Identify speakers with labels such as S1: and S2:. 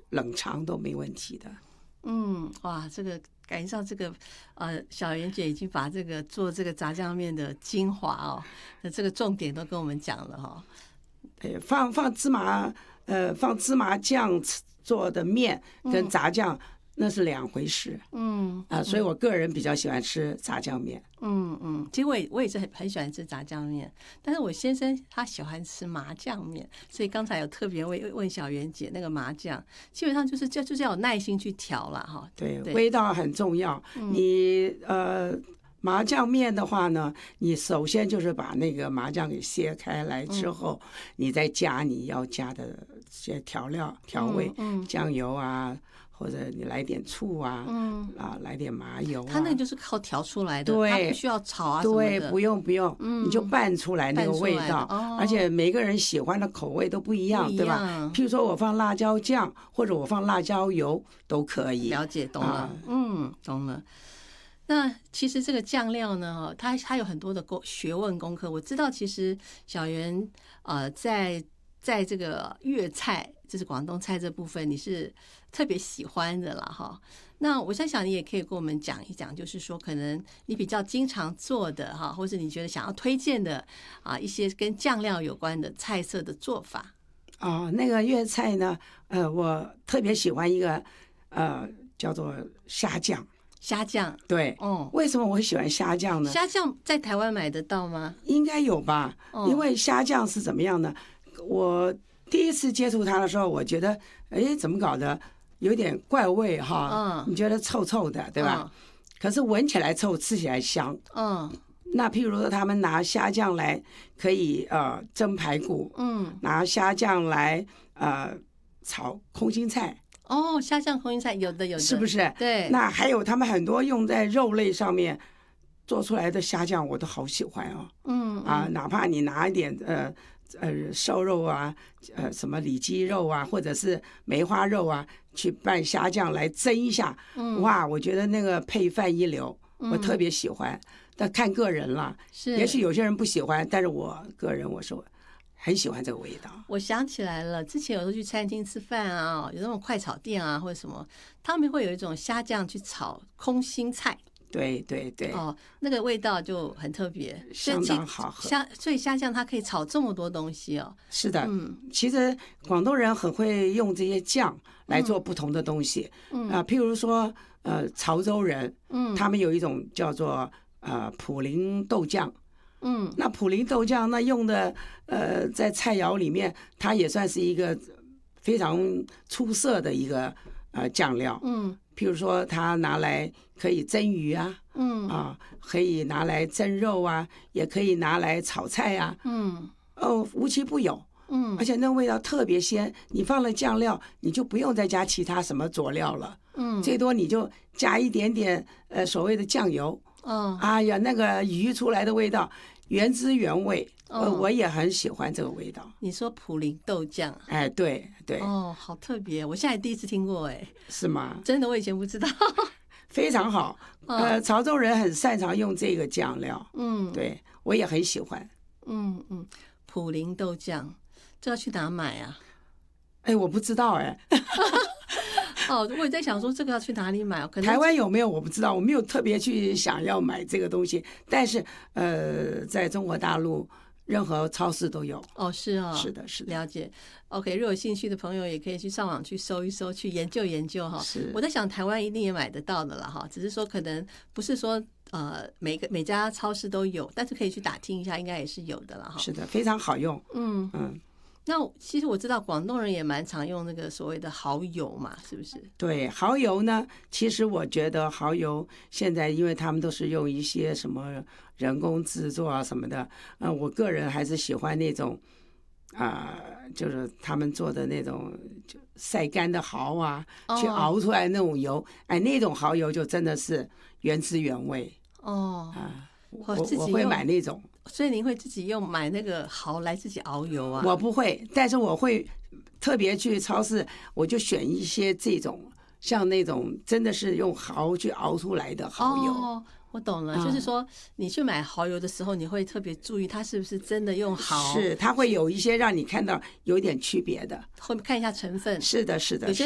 S1: 冷藏都没问题的。
S2: 哇，这个感觉上这个小妍姐已经把这个做这个炸酱面的精华哦，这个重点都跟我们讲了哈。
S1: 放芝麻酱做的面跟炸酱那是两回事。所以我个人比较喜欢吃炸酱面。
S2: 其实我也是很喜欢吃炸酱面，但是我先生他喜欢吃麻酱面，所以刚才有特别问小妍姐那个麻酱，基本上就是要有耐心去调啦哈。
S1: 对，味道很重要。你麻酱面的话呢，你首先就是把那个麻酱给切开来之后，你再加你要加的这些调味，酱油啊，或者你来点醋啊，来点麻油啊。
S2: 它那个就是靠调出来的，
S1: 对，
S2: 它不需要炒啊什么的。
S1: 对，不用，你就拌出来那个味道。而且每个人喜欢的口味都不一样，对吧？譬如说我放辣椒酱，或者我放辣椒油都可以。
S2: 了解，懂了。懂了。那其实这个酱料呢，它有很多的学问功课。我知道，其实小妍在这个粤菜，就是广东菜这部分，你是特别喜欢的啦哈。那我在想，你也可以跟我们讲一讲，就是说可能你比较经常做的哈，或者你觉得想要推荐的一些跟酱料有关的菜色的做法。
S1: 那个粤菜呢，我特别喜欢一个叫做虾酱。
S2: 虾酱，
S1: 对，为什么我会喜欢虾酱呢？
S2: 虾酱在台湾买得到吗？
S1: 应该有吧，因为虾酱是怎么样呢？我第一次接触它的时候，我觉得，怎么搞的，有点怪味哈，你觉得臭臭的，对吧？可是闻起来臭，吃起来香。那譬如说，他们拿虾酱来可以蒸排骨，拿虾酱来炒空心菜。
S2: 虾酱空心菜有的，
S1: 是不是？
S2: 对。
S1: 那还有他们很多用在肉类上面做出来的虾酱，我都好喜欢哦。哪怕你拿一点瘦肉啊，什么里脊肉啊，或者是梅花肉啊，去拌虾酱来蒸一下，哇，我觉得那个配饭一流，我特别喜欢。但看个人了，也许有些人不喜欢，但是我个人我说很喜欢这个味道。
S2: 我想起来了，之前有时候去餐厅吃饭啊，有那种快炒店啊或者什么，他们会有一种虾酱去炒空心菜。
S1: 对，
S2: 那个味道就很特别，
S1: 相当好喝。
S2: 所以虾酱它可以炒这么多东西哦。
S1: 是的，其实广东人很会用这些酱来做不同的东西。譬如说潮州人，他们有一种叫做普林豆酱。那普林豆酱那用的在菜肴里面，它也算是一个非常出色的一个酱料。譬如说它拿来可以蒸鱼啊，可以拿来蒸肉啊，也可以拿来炒菜啊，无奇不有。而且那味道特别鲜，你放了酱料，你就不用再加其他什么佐料了。最多你就加一点点所谓的酱油。哎呀，那个鱼出来的味道原汁原味。我也很喜欢这个味道。
S2: 你说普林豆酱？
S1: 对。
S2: 好特别，我现在第一次听过。
S1: 是吗？
S2: 真的，我以前不知道。
S1: 非常好。潮州人很擅长用这个酱料。对，我也很喜欢。
S2: 普林豆酱，这要去哪买啊？
S1: 我不知道。
S2: 我也在想说这个要去哪里买，可能
S1: 台湾有没有我不知道，我没有特别去想要买这个东西，但是在中国大陆任何超市都有。
S2: 是的，了解。OK， 如果有兴趣的朋友也可以去上网去搜一搜，去研究研究哈。我在想台湾一定也买得到的了哈，只是说可能不是说每家超市都有，但是可以去打听一下，应该也是有的了哈。
S1: 是的，非常好用。
S2: 那其实我知道广东人也蛮常用那个所谓的蚝油嘛，是不是？
S1: 对，蚝油呢，其实我觉得蚝油现在因为他们都是用一些什么人工制作啊什么的，我个人还是喜欢那种就是他们做的那种就晒干的蚝啊，去熬出来那种油，那种蚝油就真的是原汁原味。我会买那种。
S2: 所以您会自己买那个蚝来自己熬油啊？
S1: 我不会，但是我会特别去超市，我就选一些这种像那种真的是用蚝去熬出来的蚝油。
S2: 我懂了，就是说你去买蚝油的时候，你会特别注意它是不是真的用蚝。
S1: 是，它会有一些让你看到有一点区别的，
S2: 会看一下成分。
S1: 是的。